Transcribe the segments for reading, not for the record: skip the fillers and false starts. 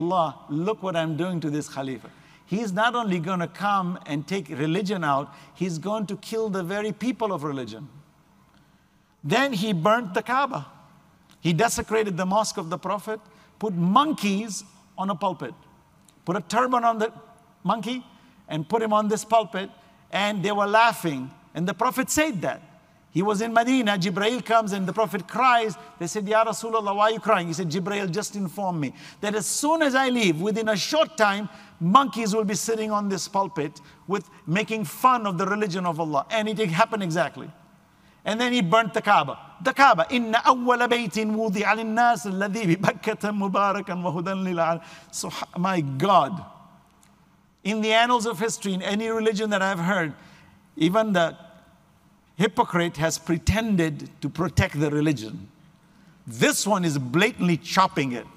Allah, look what I'm doing to this Khalifa. He's not only going to come and take religion out, he's going to kill the very people of religion. Then he burnt the Kaaba. He desecrated the mosque of the Prophet, put monkeys on a pulpit, put a turban on the monkey and put him on this pulpit, and they were laughing. And the Prophet said that. He was in Medina, Jibreel comes and the Prophet cries. They said, Ya Rasulullah, why are you crying? He said, Jibreel just informed me that as soon as I leave, within a short time, monkeys will be sitting on this pulpit with making fun of the religion of Allah. And it happened exactly. And then he burnt the Kaaba. The Kaaba, Inna awwala baytin wudi'a lin-nas alladhi bi Bakkata mubarakan wa hudan lil-'alamin. So my God, in the annals of history, in any religion that I've heard, even the hypocrite has pretended to protect the religion. This one is blatantly chopping it.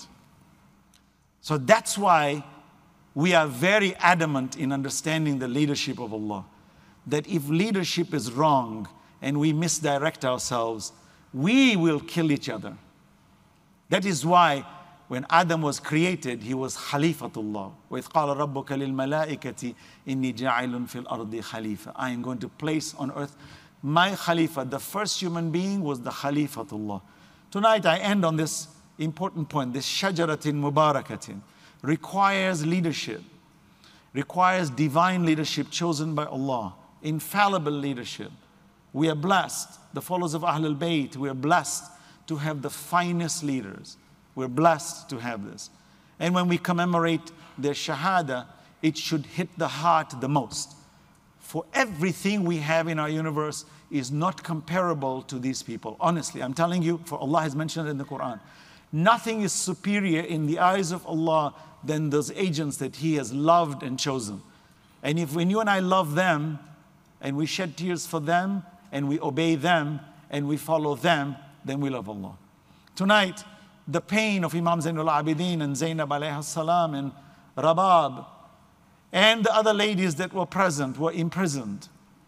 So that's why we are very adamant in understanding the leadership of Allah. That if leadership is wrong and we misdirect ourselves, we will kill each other. That is why when Adam was created, he was Khalifatullah. وَإِذْ قَالَ رَبُّكَ لِلْمَلَائِكَةِ إِنِّي جَاعِلٌ فِي الْأَرْضِ خَلِيفَةً. I am going to place on earth my Khalifa. The first human being was the Khalifatullah. Tonight I end on this important point. This shajaratin mubarakatin requires leadership, requires divine leadership chosen by Allah, infallible leadership. We are blessed, the followers of Ahlul Bayt, we are blessed to have the finest leaders. We're blessed to have this. And when we commemorate their shahada, it should hit the heart the most. For everything we have in our universe is not comparable to these people. Honestly, I'm telling you, for Allah has mentioned it in the Quran. Nothing is superior in the eyes of Allah than those agents that He has loved and chosen. And if when you and I love them, and we shed tears for them, and we obey them, and we follow them, then we love Allah. Tonight, the pain of Imam Zainul Abidin and Zainab alayhi salam and Rabab and the other ladies that were present were imprisoned.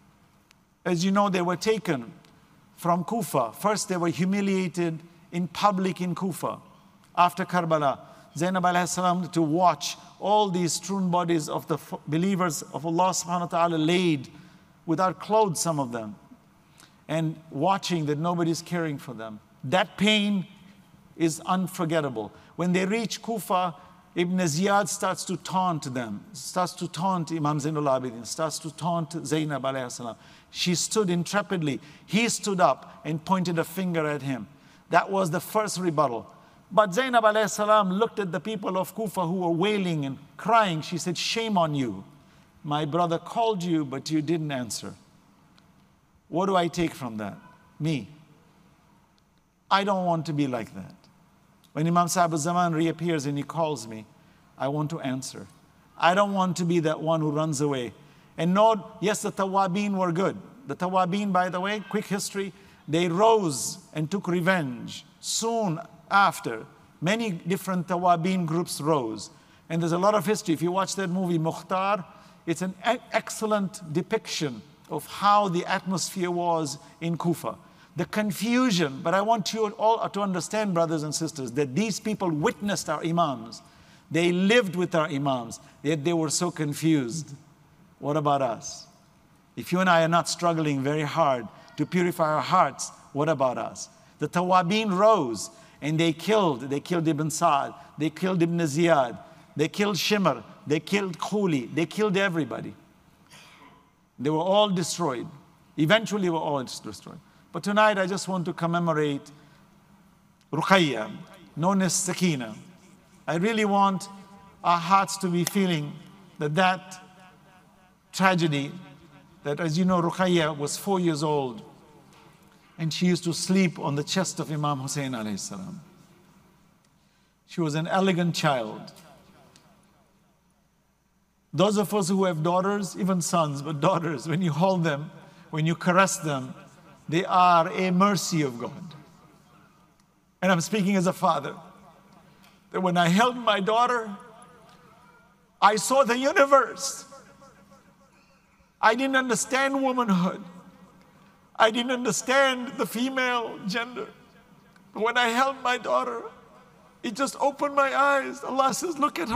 As you know, they were taken from Kufa. First, they were humiliated in public in Kufa. After Karbala, Zainab alayhi salam to watch all these strewn bodies of the believers of Allah subhanahu wa ta'ala laid without clothes, some of them, and watching that nobody's caring for them. That pain is unforgettable. When they reach Kufa, Ibn Ziyad starts to taunt them, starts to taunt Imam Zainul Abidin, starts to taunt Zainab alayhi salam. She stood intrepidly. He stood up and pointed a finger at him. That was the first rebuttal. But Zainab alayhi salam looked at the people of Kufa who were wailing and crying. She said, shame on you. My brother called you, but you didn't answer. What do I take from that? Me. I don't want to be like that. When Imam Sahib al-Zaman reappears and he calls me, I want to answer. I don't want to be that one who runs away. And note, yes, the Tawabin were good. The Tawabin, by the way, quick history, they rose and took revenge. Soon after, many different Tawabin groups rose. And there's a lot of history. If you watch that movie, Mukhtar, it's an excellent depiction of how the atmosphere was in Kufa. The confusion, but I want you all to understand, brothers and sisters, that these people witnessed our imams. They lived with our imams, yet they were so confused. What about us? If you and I are not struggling very hard to purify our hearts, what about us? The Tawabin rose and they killed Ibn Sa'd, they killed Ibn Ziyad, they killed Shimr, they killed Khuli, they killed everybody. They were all destroyed. Eventually, were all destroyed. But tonight, I just want to commemorate Ruqayya, known as Sakina. I really want our hearts to be feeling that tragedy, that as you know, Ruqayya was 4 years old, and she used to sleep on the chest of Imam Hussein alayhi salam. She was an elegant child. Those of us who have daughters, even sons, but daughters, when you hold them, when you caress them, they are a mercy of God. And I'm speaking as a father. That when I held my daughter, I saw the universe. I didn't understand womanhood. I didn't understand the female gender. But when I held my daughter, It just opened my eyes. Allah says, look at her.